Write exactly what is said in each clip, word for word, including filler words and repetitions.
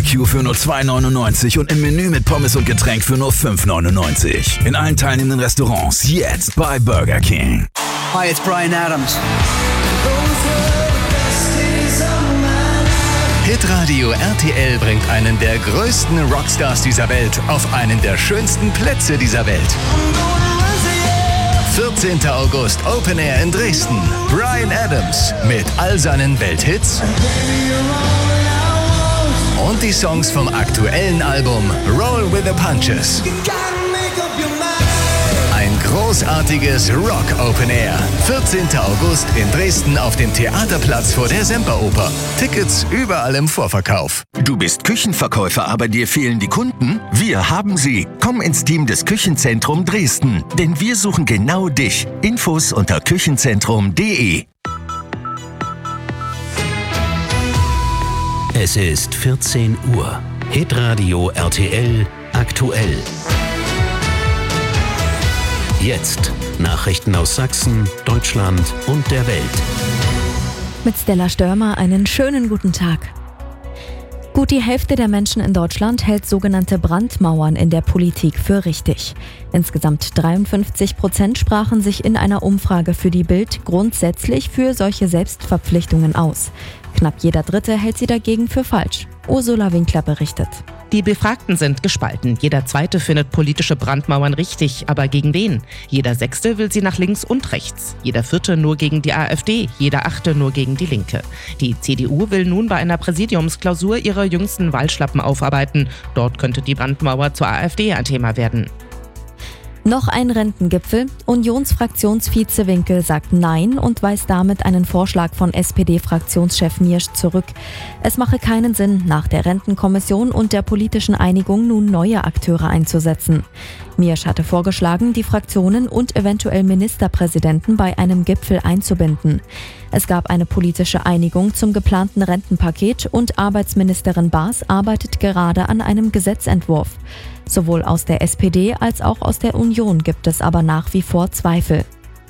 Barbecue für nur zwei neunundneunzig und im Menü mit Pommes und Getränk für nur fünf neunundneunzig. In allen teilnehmenden Restaurants jetzt bei Burger King. Hi, it's Bryan Adams. Hitradio R T L bringt einen der größten Rockstars dieser Welt auf einen der schönsten Plätze dieser Welt. vierzehnter August Open Air in Dresden. Bryan Adams mit all seinen Welthits und die Songs vom aktuellen Album Roll with the Punches. Ein großartiges Rock Open Air. vierzehnter August in Dresden auf dem Theaterplatz vor der Semperoper. Tickets überall im Vorverkauf. Du bist Küchenverkäufer, aber dir fehlen die Kunden? Wir haben sie. Komm ins Team des Küchenzentrum Dresden, denn wir suchen genau dich. Infos unter küchenzentrum punkt de. Es ist vierzehn Uhr. Hitradio R T L aktuell. Jetzt Nachrichten aus Sachsen, Deutschland und der Welt. Mit Stella Störmer einen schönen guten Tag. Gut die Hälfte der Menschen in Deutschland hält sogenannte Brandmauern in der Politik für richtig. Insgesamt dreiundfünfzig Prozent sprachen sich in einer Umfrage für die Bild grundsätzlich für solche Selbstverpflichtungen aus. Knapp jeder Dritte hält sie dagegen für falsch. Ursula Winkler berichtet. Die Befragten sind gespalten. Jeder Zweite findet politische Brandmauern richtig, aber gegen wen? Jeder Sechste will sie nach links und rechts. Jeder Vierte nur gegen die AfD, jeder Achte nur gegen die Linke. Die C D U will nun bei einer Präsidiumsklausur ihre jüngsten Wahlschlappen aufarbeiten. Dort könnte die Brandmauer zur AfD ein Thema werden. Noch ein Rentengipfel. Unionsfraktionsvize Winkel sagt Nein und weist damit einen Vorschlag von S P D-Fraktionschef Miersch zurück. Es mache keinen Sinn, nach der Rentenkommission und der politischen Einigung nun neue Akteure einzusetzen. Miersch hatte vorgeschlagen, die Fraktionen und eventuell Ministerpräsidenten bei einem Gipfel einzubinden. Es gab eine politische Einigung zum geplanten Rentenpaket und Arbeitsministerin Baas arbeitet gerade an einem Gesetzentwurf. Sowohl aus der S P D als auch aus der Union gibt es aber nach wie vor Zweifel.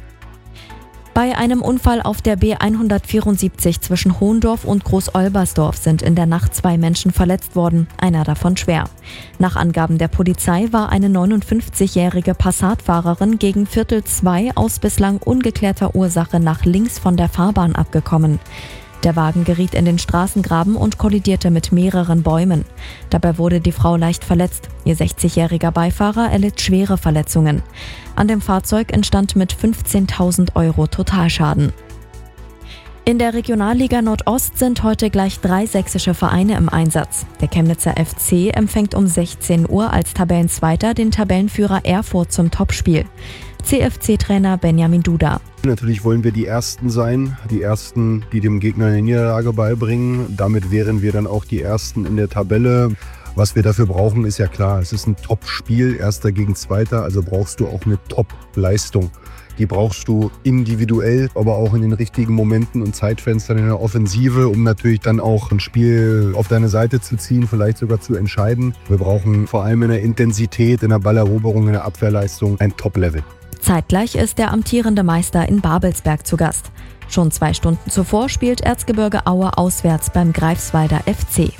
Bei einem Unfall auf der B hundertvierundsiebzig zwischen Hohendorf und Groß-Olbersdorf sind in der Nacht zwei Menschen verletzt worden, einer davon schwer. Nach Angaben der Polizei war eine neunundfünfzigjährige Passatfahrerin gegen Viertel zwei aus bislang ungeklärter Ursache nach links von der Fahrbahn abgekommen. Der Wagen geriet in den Straßengraben und kollidierte mit mehreren Bäumen. Dabei wurde die Frau leicht verletzt. Ihr sechzigjähriger Beifahrer erlitt schwere Verletzungen. An dem Fahrzeug entstand mit fünfzehntausend Euro Totalschaden. In der Regionalliga Nordost sind heute gleich drei sächsische Vereine im Einsatz. Der Chemnitzer F C empfängt um sechzehn Uhr als Tabellenzweiter den Tabellenführer Erfurt zum Topspiel. C F C-Trainer Benjamin Duda. Natürlich wollen wir die Ersten sein, die Ersten, die dem Gegner eine Niederlage beibringen. Damit wären wir dann auch die Ersten in der Tabelle. Was wir dafür brauchen, ist ja klar, es ist ein Top-Spiel, Erster gegen Zweiter, also brauchst du auch eine Top-Leistung. Die brauchst du individuell, aber auch in den richtigen Momenten und Zeitfenstern in der Offensive, um natürlich dann auch ein Spiel auf deine Seite zu ziehen, vielleicht sogar zu entscheiden. Wir brauchen vor allem in der Intensität, in der Balleroberung, in der Abwehrleistung ein Top-Level. Zeitgleich ist der amtierende Meister in Babelsberg zu Gast. Schon zwei Stunden zuvor spielt Erzgebirge Aue auswärts beim Greifswalder F C.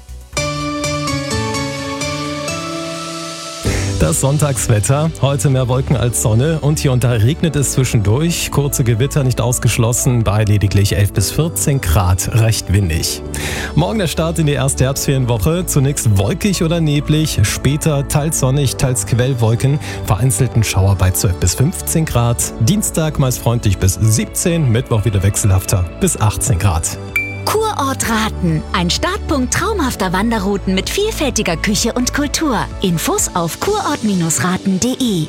Das Sonntagswetter, heute mehr Wolken als Sonne und hier und da regnet es zwischendurch. Kurze Gewitter nicht ausgeschlossen, bei lediglich elf bis vierzehn Grad, recht windig. Morgen der Start in die erste Herbstferienwoche, zunächst wolkig oder neblig, später teils sonnig, teils Quellwolken, vereinzelten Schauer bei zwölf bis fünfzehn Grad. Dienstag meist freundlich bis siebzehn, Mittwoch wieder wechselhafter bis achtzehn Grad. Kurort Raten. Ein Startpunkt traumhafter Wanderrouten mit vielfältiger Küche und Kultur. Infos auf kurort raten punkt de.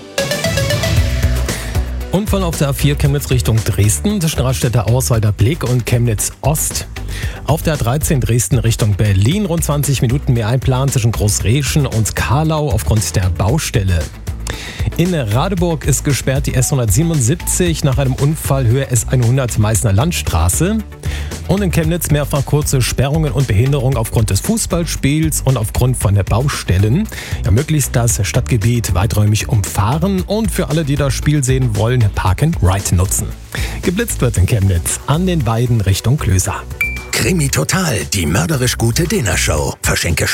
Unfall auf der A vier Chemnitz Richtung Dresden, zwischen Raststätte Auerswalder Blick und Chemnitz Ost. Auf der A dreizehn Dresden Richtung Berlin rund zwanzig Minuten mehr einplanen zwischen Großreschen und Karlau aufgrund der Baustelle. In Radeburg ist gesperrt die S hundertsiebenundsiebzig nach einem Unfall Höhe S hundert Meißner Landstraße. Und in Chemnitz mehrfach kurze Sperrungen und Behinderung aufgrund des Fußballspiels und aufgrund von der Baustellen. Ja, möglichst das Stadtgebiet weiträumig umfahren und für alle, die das Spiel sehen wollen, Park and Ride nutzen. Geblitzt wird in Chemnitz an den Weiden Richtung Klöser. Krimi Total, die mörderisch gute Dinnershow. Verschenke